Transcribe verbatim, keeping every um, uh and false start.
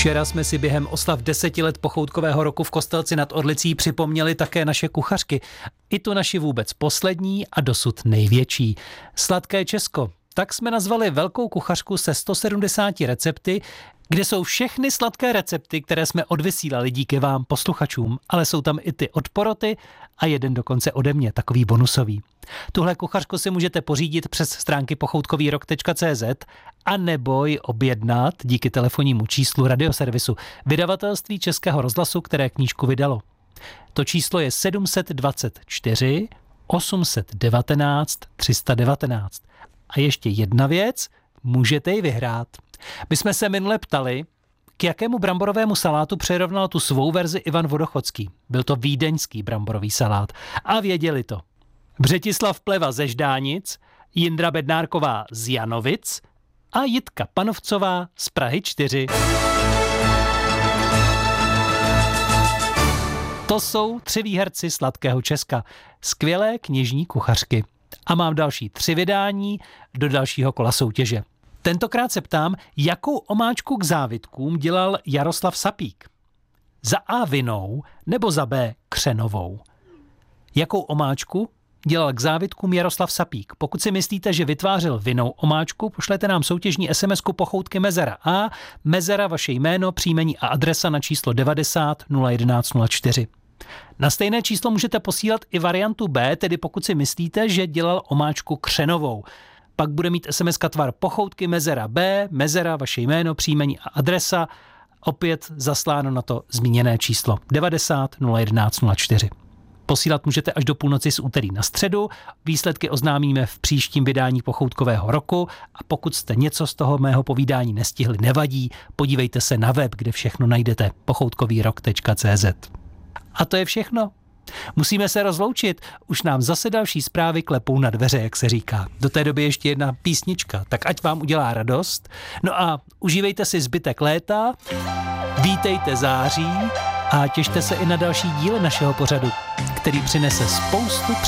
Včera jsme si během oslav deseti let pochoutkového roku v Kostelci nad Orlicí připomněli také naše kuchařky. I tu naši vůbec poslední a dosud největší. Sladké Česko. Tak jsme nazvali velkou kuchařku se sto sedmdesáti recepty, kde jsou všechny sladké recepty, které jsme odvysílali díky vám posluchačům, ale jsou tam i ty od poroty a jeden dokonce ode mě, takový bonusový. Tuhle kuchařku si můžete pořídit přes stránky pochoutkovýrok tečka cé zet a nebo ji objednat díky telefonnímu číslu radioservisu vydavatelství Českého rozhlasu, které knížku vydalo. To číslo je sedm set dvacet čtyři osm set devatenáct tři sta devatenáct. A ještě jedna věc, můžete ji vyhrát. My jsme se minule ptali, k jakému bramborovému salátu přirovnal tu svou verzi Ivan Vodochodský. Byl to vídeňský bramborový salát. A věděli to. Břetislav Pleva ze Ždánic, Jindra Bednárková z Janovic a Jitka Panovcová z Prahy čtyři. To jsou tři výherci Sladkého Česka. Skvělé knižní kuchařky. A mám další tři vydání do dalšího kola soutěže. Tentokrát se ptám, jakou omáčku k závitkům dělal Jaroslav Sapík? Za A vinou nebo za B křenovou? Jakou omáčku dělal k závitkům Jaroslav Sapík? Pokud si myslíte, že vytvářel vinnou omáčku, pošlete nám soutěžní SMSku Pochoutky Mezera A, Mezera vaše jméno, příjmení a adresa na číslo devadesát nula jedenáct nula čtyři. Na stejné číslo můžete posílat i variantu B, tedy pokud si myslíte, že dělal omáčku křenovou. Pak bude mít SMSka tvar Pochoutky Mezera B, Mezera, vaše jméno, příjmení a adresa, opět zasláno na to zmíněné číslo devadesát nula jedenáct nula čtyři. Posílat můžete až do půlnoci z úterý na středu, výsledky oznámíme v příštím vydání Pochoutkového roku a pokud jste něco z toho mého povídání nestihli, nevadí, podívejte se na web, kde všechno najdete, pochoutkovýrok tečka cé zet. A to je všechno. Musíme se rozloučit, už nám zase další zprávy klepou na dveře, jak se říká. Do té doby ještě jedna písnička, tak ať vám udělá radost. No a užívejte si zbytek léta, vítejte září a těšte se i na další díly našeho pořadu, který přinese spoustu